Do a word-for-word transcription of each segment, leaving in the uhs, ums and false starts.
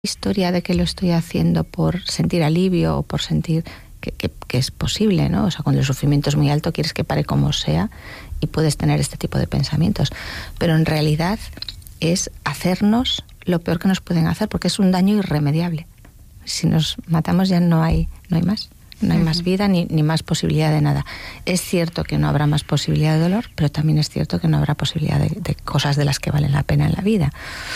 historia de que lo estoy haciendo por sentir alivio o por sentir que, que, que es posible, ¿no? O sea, cuando el sufrimiento es muy alto, quieres que pare como sea y puedes tener este tipo de pensamientos. Pero en realidad es hacernos lo peor que nos pueden hacer, porque es un daño irremediable. Si nos matamos ya no hay, no hay más. No hay uh-huh. más vida ni, ni más posibilidad de nada. Es cierto que no habrá más posibilidad de dolor, pero también es cierto que no habrá posibilidad de, de cosas de las que valen la pena en la vida.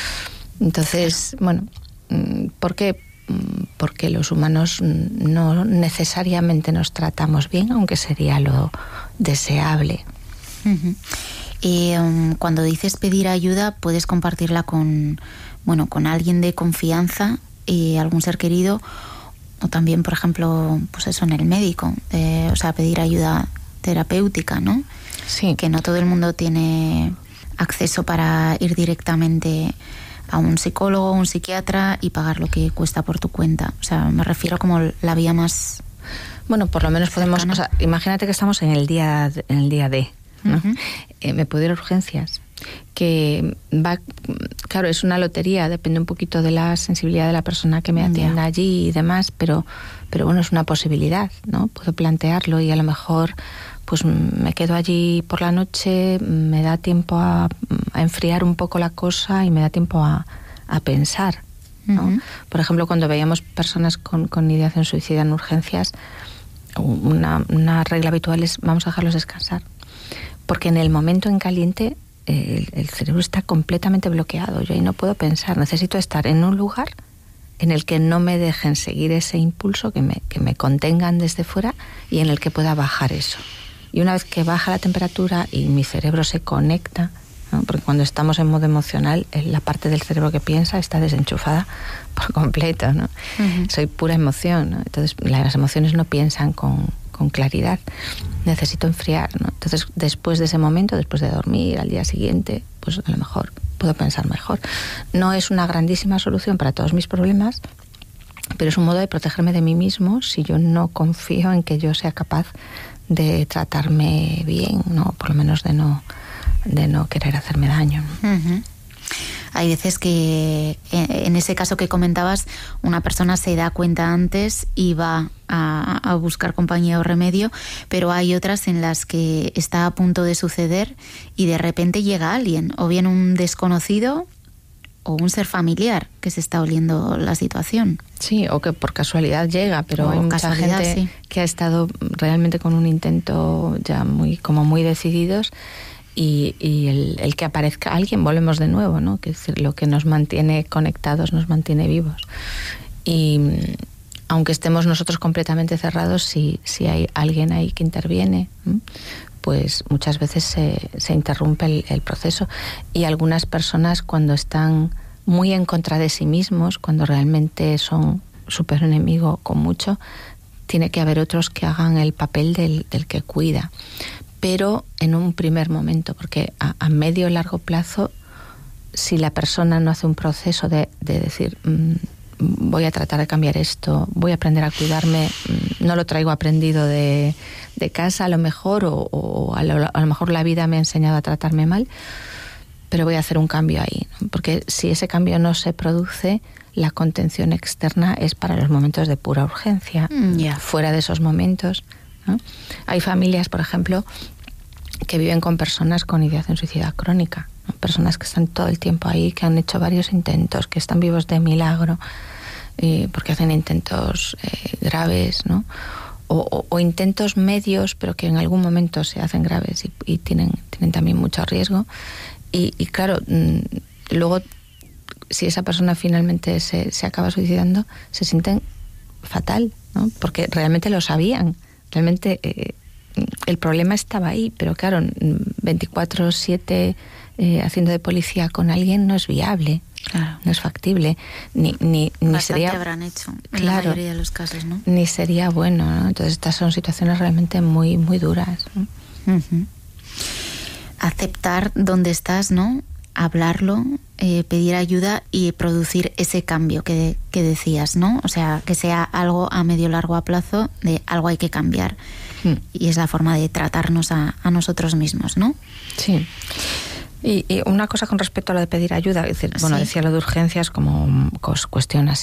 Entonces, bueno, ¿por qué? Porque los humanos no necesariamente nos tratamos bien, aunque sería lo deseable. Uh-huh. Y um, cuando dices pedir ayuda, puedes compartirla con, bueno, con alguien de confianza, y algún ser querido, o también, por ejemplo, pues eso, en el médico, eh, o sea, pedir ayuda terapéutica, ¿no? Sí. Que no todo el mundo tiene acceso para ir directamente a un psicólogo o un psiquiatra y pagar lo que cuesta por tu cuenta. O sea, me refiero como la vía más... Bueno, por lo menos podemos... O sea, imagínate que estamos en el día, en el día D, ¿no? Uh-huh. Eh, me puedo ir a urgencias, que va... Claro, es una lotería, depende un poquito de la sensibilidad de la persona que me atienda yeah. allí y demás, pero, pero bueno, es una posibilidad, ¿no? Puedo plantearlo y a lo mejor pues me quedo allí por la noche, me da tiempo a, a enfriar un poco la cosa y me da tiempo a, a pensar, ¿no? Uh-huh. Por ejemplo, cuando veíamos personas con, con ideación suicida en urgencias, una, una regla habitual es vamos a dejarlos descansar, porque en el momento en caliente el, el cerebro está completamente bloqueado, yo ahí no puedo pensar, necesito estar en un lugar en el que no me dejen seguir ese impulso, que me, que me contengan desde fuera y en el que pueda bajar eso. Y una vez que baja la temperatura y mi cerebro se conecta, ¿no? Porque cuando estamos en modo emocional, la parte del cerebro que piensa está desenchufada por completo, ¿no? Uh-huh. Soy pura emoción, ¿no? Entonces las emociones no piensan con, con claridad. Necesito enfriar, ¿no? Entonces después de ese momento, después de dormir, al día siguiente, pues a lo mejor puedo pensar mejor. No es una grandísima solución para todos mis problemas, pero es un modo de protegerme de mí mismo si yo no confío en que yo sea capaz de tratarme bien, no, por lo menos de no de no querer hacerme daño. Uh-huh. Hay veces que en ese caso que comentabas, una persona se da cuenta antes y va a, a buscar compañía o remedio, pero hay otras en las que está a punto de suceder y de repente llega alguien, o bien un desconocido o un ser familiar que se está oliendo la situación. Sí, o que por casualidad llega, pero o hay mucha gente sí. que ha estado realmente con un intento ya muy como muy decididos y, y el, el que aparezca alguien, volvemos de nuevo, ¿no? Que es decir, lo que nos mantiene conectados, nos mantiene vivos. Y aunque estemos nosotros completamente cerrados, si, si hay alguien ahí que interviene, ¿eh? Pues muchas veces se, se interrumpe el, el proceso. Y algunas personas, cuando están muy en contra de sí mismos, cuando realmente son súper enemigo con mucho, tiene que haber otros que hagan el papel del, del que cuida. Pero en un primer momento, porque a, a medio y largo plazo, si la persona no hace un proceso de, de decir... Mmm, voy a tratar de cambiar esto, voy a aprender a cuidarme, no lo traigo aprendido de, de casa a lo mejor, o, o a, lo, a lo mejor la vida me ha enseñado a tratarme mal, pero voy a hacer un cambio ahí, ¿no? Porque si ese cambio no se produce, la contención externa es para los momentos de pura urgencia. Mm, yeah. Fuera de esos momentos, ¿no? Hay familias, por ejemplo, que viven con personas con ideación suicida crónica, ¿no? Personas que están todo el tiempo ahí, que han hecho varios intentos, que están vivos de milagro, eh, porque hacen intentos eh, graves, ¿no? O, o, o intentos medios, pero que en algún momento se hacen graves y, y tienen, tienen también mucho riesgo. Y, y claro, mmm, luego, si esa persona finalmente se, se acaba suicidando, se sienten fatal, ¿no? Porque realmente lo sabían, realmente... Eh, el problema estaba ahí, pero claro, veinticuatro siete eh, haciendo de policía con alguien no es viable, claro. No es factible, ni, ni, ni sería... habrán hecho, en claro, la mayoría de los casos, ¿no? Ni sería bueno, ¿no? Entonces estas son situaciones realmente muy, muy duras, ¿no? Uh-huh. Aceptar dónde estás, ¿no? Hablarlo, eh, pedir ayuda y producir ese cambio que, que decías, ¿no? O sea, que sea algo a medio largo plazo, de algo hay que cambiar. Y es la forma de tratarnos a, a nosotros mismos, ¿no? Sí. Y, y una cosa con respecto a lo de pedir ayuda, es decir, bueno, sí. decía lo de urgencias como cuestión así